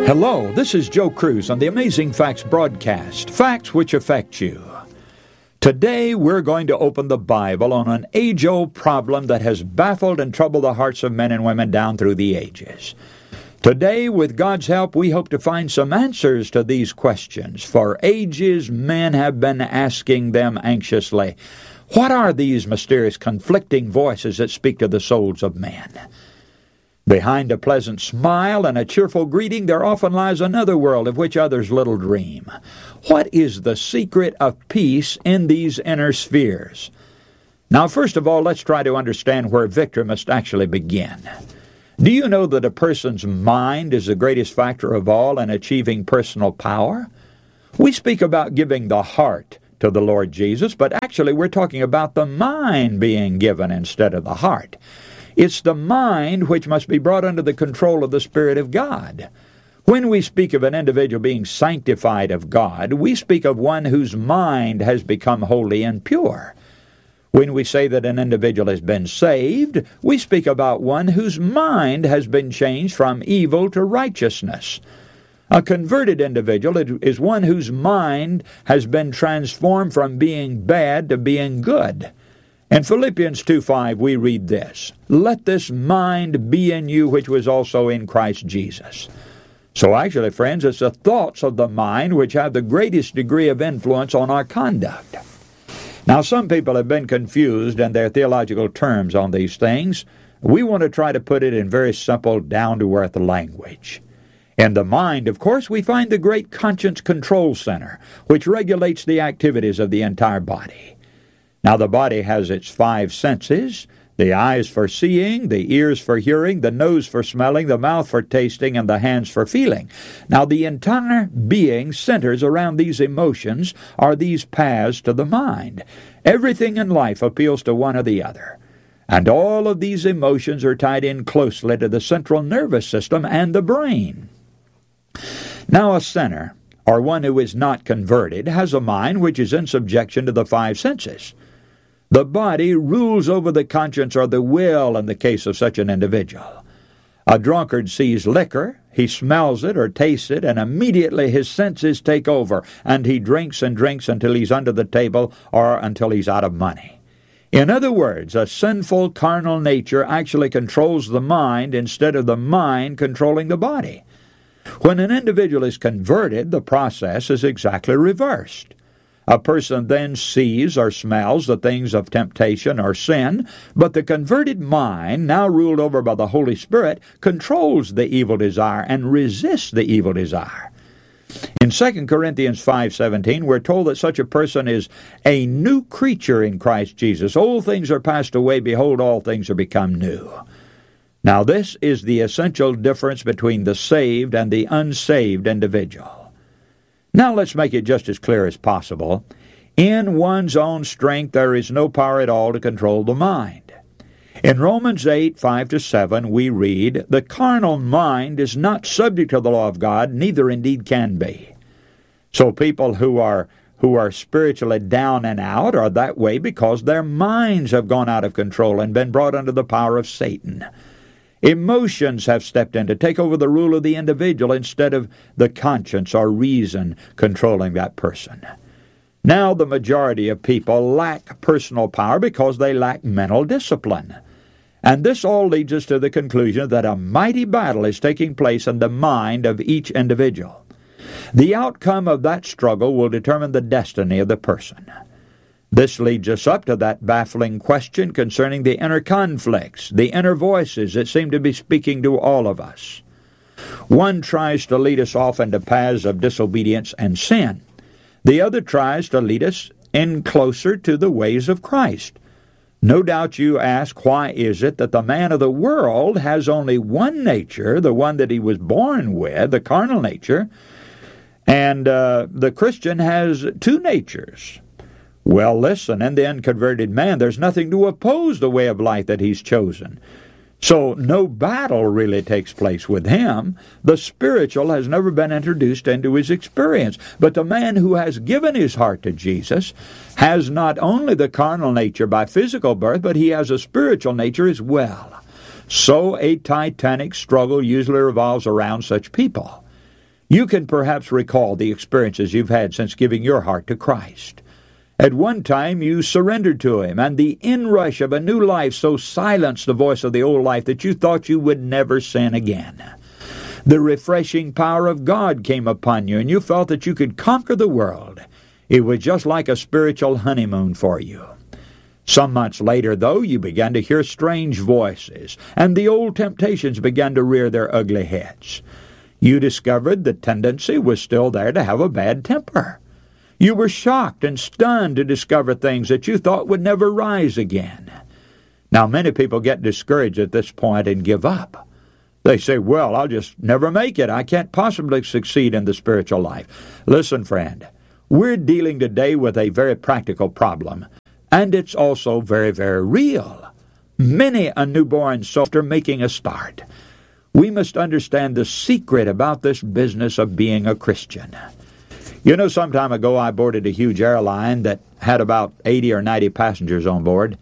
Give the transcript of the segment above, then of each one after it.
Hello, this is Joe Cruz on the Amazing Facts broadcast, facts which affect you. Today we're going to open the Bible on an age-old problem that has baffled and troubled the hearts of men and women down through the ages. Today, with God's help, we hope to find some answers to these questions. For ages, men have been asking them anxiously. What are these mysterious conflicting voices that speak to the souls of men? Behind a pleasant smile and a cheerful greeting, there often lies another world of which others little dream. What is the secret of peace in these inner spheres? Now, first of all, let's try to understand where victory must actually begin. Do you know that a person's mind is the greatest factor of all in achieving personal power? We speak about giving the heart to the Lord Jesus, but actually we're talking about the mind being given instead of the heart. It's the mind which must be brought under the control of the Spirit of God. When we speak of an individual being sanctified of God, we speak of one whose mind has become holy and pure. When we say that an individual has been saved, we speak about one whose mind has been changed from evil to righteousness. A converted individual is one whose mind has been transformed from being bad to being good. In Philippians 2:5 we read this, "Let this mind be in you which was also in Christ Jesus." So actually, friends, it's the thoughts of the mind which have the greatest degree of influence on our conduct. Now, some people have been confused in their theological terms on these things. We want to try to put it in very simple, down-to-earth language. In the mind, of course, we find the great conscience control center, which regulates the activities of the entire body. Now, the body has its 5 senses, the eyes for seeing, the ears for hearing, the nose for smelling, the mouth for tasting, and the hands for feeling. Now, the entire being centers around these emotions, or these paths to the mind. Everything in life appeals to one or the other. And all of these emotions are tied in closely to the central nervous system and the brain. Now, a sinner, or one who is not converted, has a mind which is in subjection to the 5 senses. The body rules over the conscience or the will in the case of such an individual. A drunkard sees liquor, he smells it or tastes it, and immediately his senses take over, and he drinks and drinks until he's under the table or until he's out of money. In other words, a sinful carnal nature actually controls the mind instead of the mind controlling the body. When an individual is converted, the process is exactly reversed. A person then sees or smells the things of temptation or sin, but the converted mind, now ruled over by the Holy Spirit, controls the evil desire and resists the evil desire. In 2 Corinthians 5:17, we're told that such a person is a new creature in Christ Jesus. Old things are passed away, behold, all things are become new. Now, this is the essential difference between the saved and the unsaved individual. Now let's make it just as clear as possible. In one's own strength there is no power at all to control the mind. In Romans 8:5-7 we read, "The carnal mind is not subject to the law of God, neither indeed can be." So people who are spiritually down and out are that way because their minds have gone out of control and been brought under the power of Satan. Emotions have stepped in to take over the rule of the individual instead of the conscience or reason controlling that person. Now the majority of people lack personal power because they lack mental discipline. And this all leads us to the conclusion that a mighty battle is taking place in the mind of each individual. The outcome of that struggle will determine the destiny of the person. This leads us up to that baffling question concerning the inner conflicts, the inner voices that seem to be speaking to all of us. One tries to lead us off into paths of disobedience and sin. The other tries to lead us in closer to the ways of Christ. No doubt you ask, why is it that the man of the world has only one nature, the one that he was born with, the carnal nature, and the Christian has 2 natures? Well, listen, in the unconverted man, there's nothing to oppose the way of life that he's chosen. So no battle really takes place with him. The spiritual has never been introduced into his experience. But the man who has given his heart to Jesus has not only the carnal nature by physical birth, but he has a spiritual nature as well. So a titanic struggle usually revolves around such people. You can perhaps recall the experiences you've had since giving your heart to Christ. At one time you surrendered to Him, and the inrush of a new life so silenced the voice of the old life that you thought you would never sin again. The refreshing power of God came upon you, and you felt that you could conquer the world. It was just like a spiritual honeymoon for you. Some months later, though, you began to hear strange voices, and the old temptations began to rear their ugly heads. You discovered the tendency was still there to have a bad temper. You were shocked and stunned to discover things that you thought would never rise again. Now, many people get discouraged at this point and give up. They say, well, I'll just never make it. I can't possibly succeed in the spiritual life. Listen, friend, we're dealing today with a very practical problem, and it's also very, very real. Many a newborn soul are making a start. We must understand the secret about this business of being a Christian. You know, some time ago I boarded a huge airline that had about 80 or 90 passengers on board.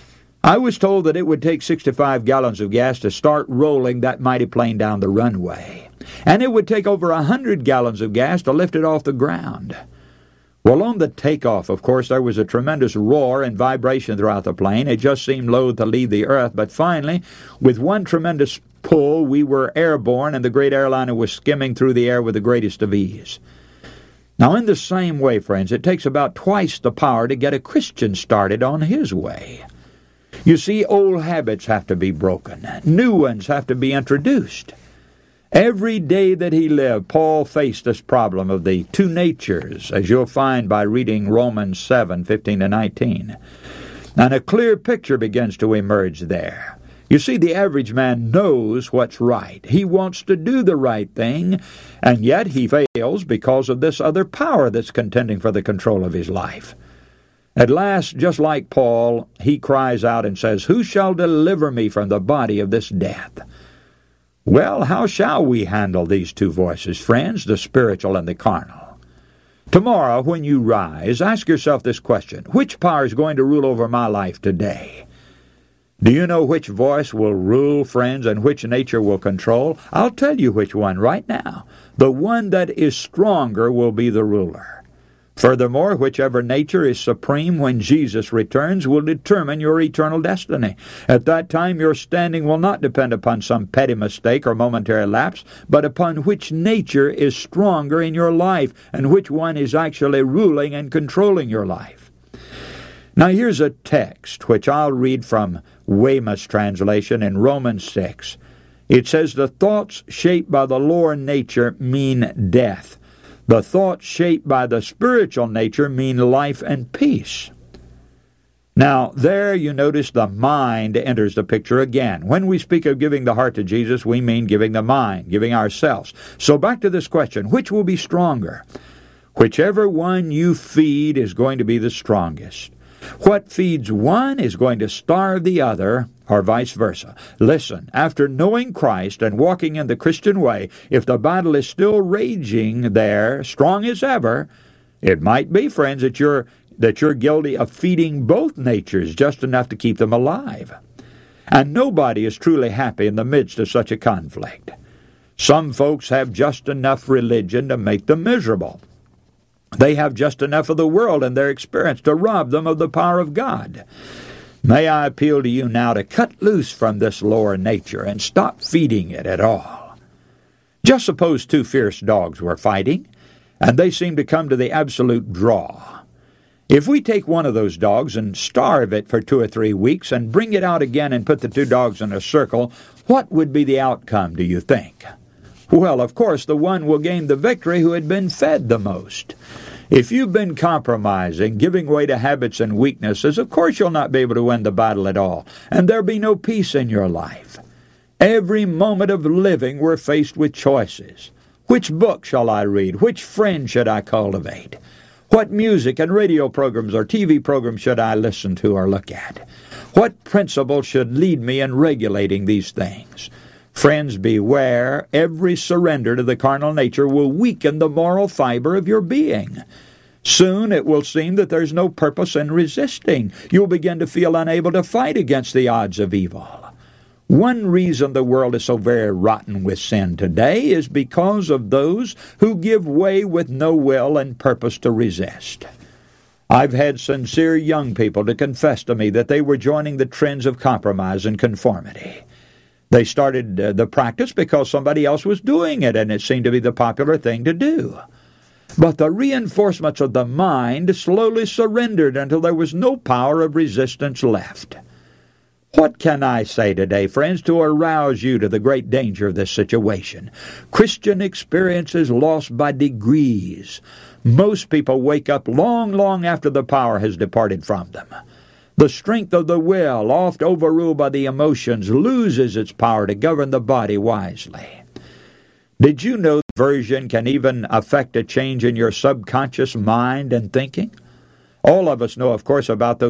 I was told that it would take 65 gallons of gas to start rolling that mighty plane down the runway, and it would take over 100 gallons of gas to lift it off the ground. Well, on the takeoff, of course, there was a tremendous roar and vibration throughout the plane. It just seemed loath to leave the earth, but finally, with one tremendous pull, we were airborne, and the great airliner was skimming through the air with the greatest of ease. Now, in the same way, friends, it takes about twice the power to get a Christian started on his way. You see, old habits have to be broken. New ones have to be introduced. Every day that he lived, Paul faced this problem of the two natures, as you'll find by reading Romans 7:15-19. And a clear picture begins to emerge there. You see, the average man knows what's right. He wants to do the right thing, and yet he fails because of this other power that's contending for the control of his life. At last, just like Paul, he cries out and says, "Who shall deliver me from the body of this death?" Well, how shall we handle these two voices, friends, the spiritual and the carnal? Tomorrow, when you rise, ask yourself this question: which power is going to rule over my life today? Do you know which voice will rule, friends, and which nature will control? I'll tell you which one right now. The one that is stronger will be the ruler. Furthermore, whichever nature is supreme when Jesus returns will determine your eternal destiny. At that time, your standing will not depend upon some petty mistake or momentary lapse, but upon which nature is stronger in your life and which one is actually ruling and controlling your life. Now, here's a text which I'll read from Weymouth's translation in Romans 6. It says, "The thoughts shaped by the lower nature mean death. The thoughts shaped by the spiritual nature mean life and peace." Now, there you notice the mind enters the picture again. When we speak of giving the heart to Jesus, we mean giving the mind, giving ourselves. So back to this question, which will be stronger? Whichever one you feed is going to be the strongest. What feeds one is going to starve the other, or vice versa. Listen, after knowing Christ and walking in the Christian way, if the battle is still raging there, strong as ever, it might be, friends, that you're guilty of feeding both natures just enough to keep them alive. And nobody is truly happy in the midst of such a conflict. Some folks have just enough religion to make them miserable. They have just enough of the world and their experience to rob them of the power of God. May I appeal to you now to cut loose from this lower nature and stop feeding it at all. Just suppose two fierce dogs were fighting, and they seem to come to the absolute draw. If we take one of those dogs and starve it for 2 or 3 weeks and bring it out again and put the two dogs in a circle, what would be the outcome, do you think? Well, of course, the one will gain the victory who had been fed the most. If you've been compromising, giving way to habits and weaknesses, of course you'll not be able to win the battle at all, and there'll be no peace in your life. Every moment of living we're faced with choices. Which book shall I read? Which friend should I cultivate? What music and radio programs or TV programs should I listen to or look at? What principle should lead me in regulating these things? Friends, beware, every surrender to the carnal nature will weaken the moral fiber of your being. Soon it will seem that there's no purpose in resisting. You'll begin to feel unable to fight against the odds of evil. One reason the world is so very rotten with sin today is because of those who give way with no will and purpose to resist. I've had sincere young people to confess to me that they were joining the trends of compromise and conformity. They started the practice because somebody else was doing it, and it seemed to be the popular thing to do. But the reinforcements of the mind slowly surrendered until there was no power of resistance left. What can I say today, friends, to arouse you to the great danger of this situation? Christian experience is lost by degrees. Most people wake up long, long after the power has departed from them. The strength of the will, oft overruled by the emotions, loses its power to govern the body wisely. Did you know conversion can even affect a change in your subconscious mind and thinking? All of us know, of course, about those